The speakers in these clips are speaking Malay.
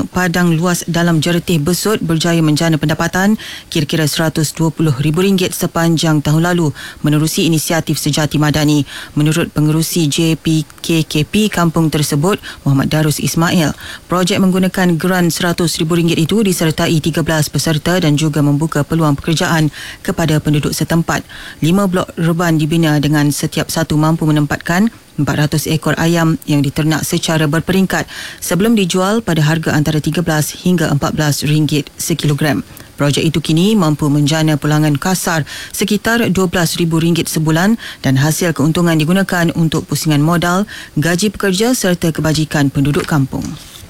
Pedagang padang luas dalam Jeretih Besut berjaya menjana pendapatan kira-kira RM120,000 sepanjang tahun lalu menerusi inisiatif Sejati Madani. Menurut pengerusi JPKKP kampung tersebut, Muhammad Darus Ismail, projek menggunakan geran RM100,000 itu disertai 13 peserta dan juga membuka peluang pekerjaan kepada penduduk setempat. 5 blok reban dibina dengan setiap satu mampu menempatkan 400 ekor ayam yang diternak secara berperingkat sebelum dijual pada harga antara RM13 hingga RM14 sekilogram. Projek itu kini mampu menjana pulangan kasar sekitar RM12,000 sebulan dan hasil keuntungan digunakan untuk pusingan modal, gaji pekerja serta kebajikan penduduk kampung.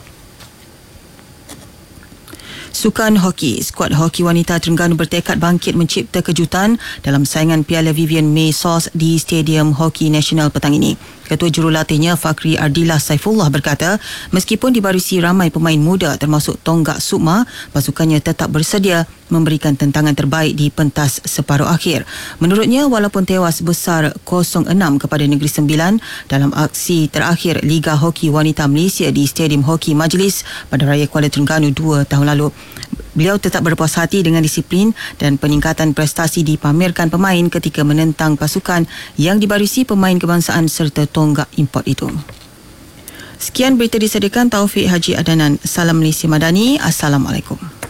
Sukan hoki, skuad hoki wanita Terengganu bertekad bangkit mencipta kejutan dalam saingan Piala Vivian May Sauce di Stadium Hoki Nasional petang ini. Ketua Jurulatihnya Fakri Ardillah Saifullah berkata, meskipun dibarusi ramai pemain muda termasuk Tonggak Sukma, pasukannya tetap bersedia memberikan tentangan terbaik di pentas separuh akhir. Menurutnya, walaupun tewas besar 0-6 kepada Negeri Sembilan dalam aksi terakhir Liga Hoki Wanita Malaysia di Stadium Hoki Majlis pada Raya Kuala Terengganu 2 tahun lalu, beliau tetap berpuas hati dengan disiplin dan peningkatan prestasi dipamerkan pemain ketika menentang pasukan yang dibarusi pemain kebangsaan serta tonggak import itu. Sekian berita disediakan Taufik Haji Adanan. Salam Malaysia Madani. Assalamualaikum.